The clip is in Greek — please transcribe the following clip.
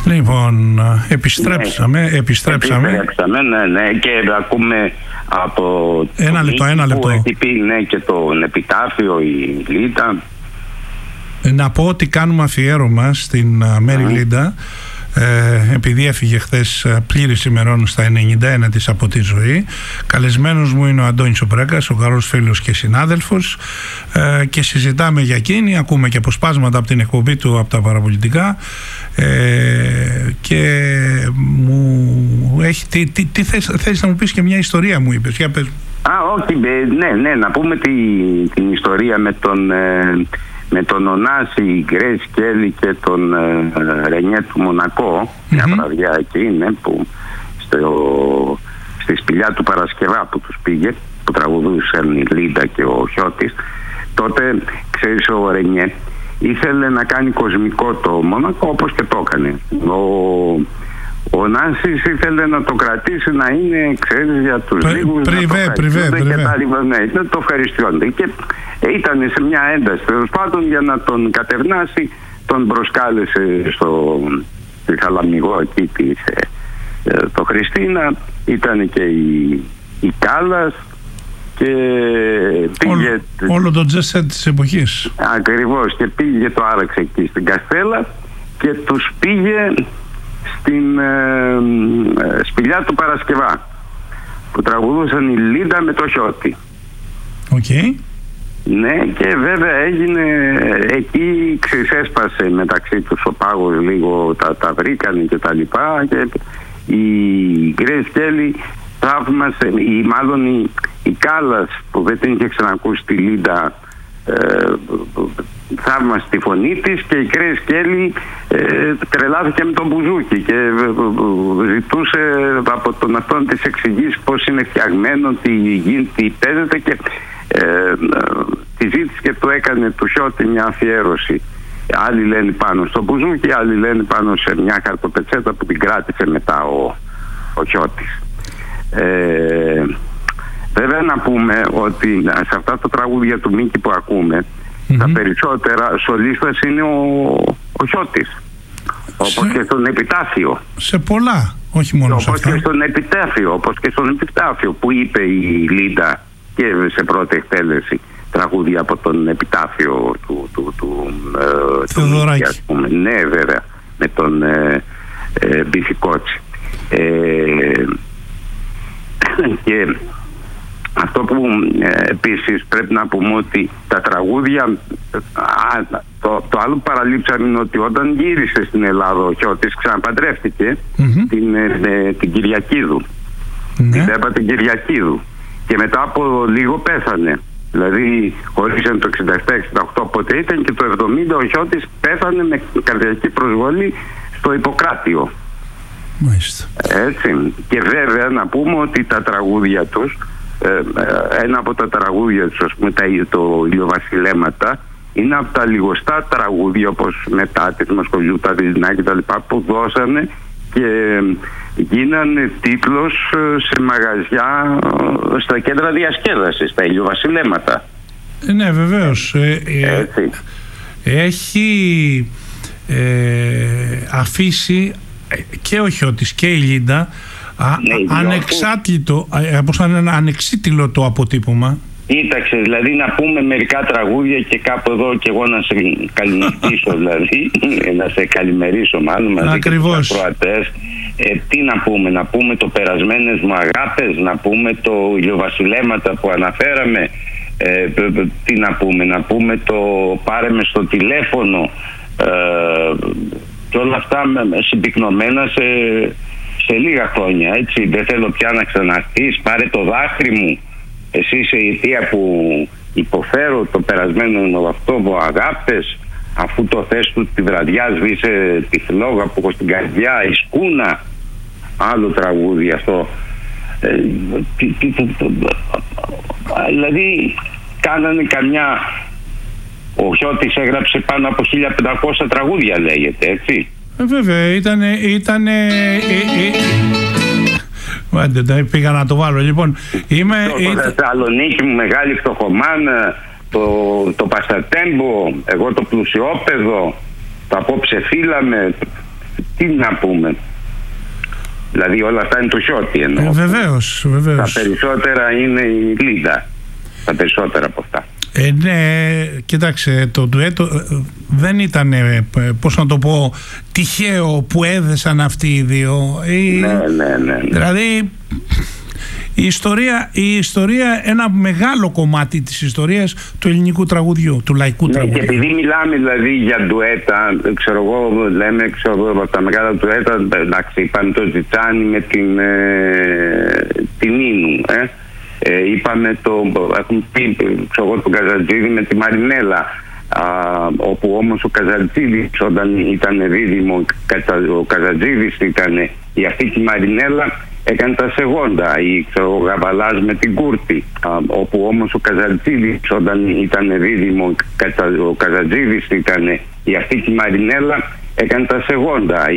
Λοιπόν, επιστρέψαμε. Ναι, και ακούμε από ένα λεπτό. Που έχει πει και τον επιτάφιο η Λίντα. Να πω ότι κάνουμε αφιέρωμα στην Μέρη Λίντα, επειδή έφυγε χθες πλήρης ημερών στα 91 της από τη ζωή. Καλεσμένος μου είναι ο Αντώνης Ομπρέκας, ο καλός φίλος και συνάδελφος, και συζητάμε για εκείνη. Ακούμε και αποσπάσματα από την εκπομπή του από τα παραπολιτικά, και μου έχει τι θες να μου πεις, και μια ιστορία μου είπες. Για πες. Όχι, ναι, να πούμε την ιστορία με τον Ωνάση, Γκρέις Κέλλη και τον Ρενιέ του Μονακό, μια βραδιά εκεί, που στη σπηλιά του Παρασκευά που τους πήγε, που τραγουδούσαν η Λίντα και ο Χιώτης. Τότε, ξέρεις, ο Ρενιέ ήθελε να κάνει κοσμικό το Μονακό, όπως και το έκανε. Ο Νάσης ήθελε να το κρατήσει να είναι, ξέρεις, για τους λίγους, πριβέ. Ναι, ήταν το ευχαριστιόνται. Και ήταν σε μια ένταση, τέλος πάντων, για να τον κατευνάσει. Τον προσκάλεσε στη Θαλαμιγό εκεί το Χριστίνα. Ήταν και η Κάλλας και πήγε... Όλο το jet set της εποχής. Ακριβώς, και πήγε, το άραξε εκεί στην Καστέλα και τους πήγε στην σπηλιά του Παρασκευά, που τραγουδούσαν η Λίντα με το Χιώτη. Ναι, και βέβαια έγινε εκεί, ξεσέσπασε μεταξύ τους ο πάγος λίγο, τα βρήκανε και τα λοιπά, και η Γκρέις Κέλλη θαύμασε, μάλλον η Κάλλας, που δεν την είχε ξανακούσει τη Λίντα, θαύμασε τη φωνή της, και η Γκρέις Κέλλη τρελάθηκε με τον μπουζούκι και ζητούσε από τον αυτόν της εξηγήσει πώς είναι φτιαγμένο, τι παίζεται, και τη ζήτησε και του έκανε του Χιώτη μια αφιέρωση. Άλλοι λένε πάνω στο μπουζούκι, άλλοι λένε πάνω σε μια χαρτοπετσέτα που την κράτησε μετά ο Χιώτης. Βέβαια να πούμε ότι σε αυτά τα τραγούδια του Μίκη που ακούμε, τα περισσότερα σολίστας είναι ο Χιώτης, όπως και στον επιτάφιο. Σε πολλά, όχι μόνο σε αυτά. Όπως και στον επιτάφιο που είπε η Λίντα και σε πρώτη εκτέλεση τραγούδια από τον επιτάφιο του Θεοδωράκη. Ναι, βέβαια, με τον Μπιφικότσι. Και αυτό που επίσης πρέπει να πούμε, ότι τα τραγούδια, το άλλο που παραλείψαμε είναι ότι όταν γύρισε στην Ελλάδα ο Χιώτης ξαναπαντρεύτηκε την Κυριακίδου, την Δέπα την Κυριακίδου, και μετά από λίγο πέθανε. Δηλαδή χωρίσαν το 67-68, οπότε ήταν, και το 70 ο Χιώτης πέθανε με καρδιακή προσβολή στο Ιπποκράτιο. Μάλιστα. Έτσι. Και βέβαια να πούμε ότι τα τραγούδια τους, ένα από τα τραγούδια τους, ας πούμε, το Ηλιοβασιλέματα, είναι από τα λιγοστά τραγούδια, όπως μετά της Μασχολιού, τα Δειλινά και τα λοιπά, που δώσανε και γίνανε τίτλος σε μαγαζιά, στα κέντρα διασκέδασης, τα Ηλιοβασιλέματα. Ναι, βεβαίως. Έχει αφήσει και ο Χιώτης και η Λίντα ανεξάτλητο, ανεξίτηλο το αποτύπωμα. Κοίταξε, δηλαδή να πούμε μερικά τραγούδια, και κάπου εδώ και εγώ να σε καληνυχτήσω, δηλαδή να σε καλημερίσω μάλλον μαζί και τους ακροατές. Τι να πούμε το Περασμένες μου αγάπες, να πούμε το Ηλιοβασιλέματα που αναφέραμε, τι να πούμε το Πάρε με στο τηλέφωνο, και όλα αυτά συμπυκνωμένα σε λίγα χρόνια, έτσι. Δεν θέλω πια να ξαναρθείς, πάρε το δάχτυλο μου, εσύ είσαι η αιτία που υποφέρω, το περασμένο μου αυτό μου αγάπες, αφού το θες του τη βραδιά σβήσε τη φλόγα που έχω στην καρδιά, η σκούνα. Άλλο τραγούδι αυτό. Δηλαδή κάνανε καμιά... Ο Χιώτης έγραψε πάνω από 1500 τραγούδια, λέγεται, έτσι. Βέβαια, ήτανε... πήγα να το βάλω, λοιπόν. Το Θεσσαλονίκη μου, Μεγάλη Φτωχομάνα, το Παστατέμπο, εγώ το Πλουσιόπεδο, το Απόψε φύλαμε, τι να πούμε. Δηλαδή όλα αυτά είναι το Χιώτη εννοώ. Βεβαίως. Τα περισσότερα είναι η Λίντα. Τα περισσότερα από αυτά. Ναι, κοιτάξτε, το ντουέτο δεν ήταν, πώς να το πω, τυχαίο που έδεσαν αυτοί οι δύο. Ναι. Δηλαδή η ιστορία, ένα μεγάλο κομμάτι της ιστορίας του ελληνικού τραγουδιού, του λαϊκού τραγουδιού. Και επειδή μιλάμε δηλαδή για ντουέτα, ξέρω εγώ, λέμε από τα μεγάλα ντουέτα, εντάξει, είπαμε το Ζιτσάνι με την Ίνου, είπαμε έχουμε πει, ξέρω εγώ, τον Καζατζίδη με τη Μαρινέλα, όπου όμως ο Καζατζίδης όταν ήταν δίδυμο, ο Καζατζίδης ήταν η αυτή τη Μαρινέλα, έκανε τα σεγόντα, ή ξέρω, ο Γαβαλάς με την Κούρτη, όπου όμως ο Καζατζίδης όταν ήταν δίδυμο, ο Καζατζίδης ήταν η αυτή τη Μαρινέλα, έκανε τα σεγόντα.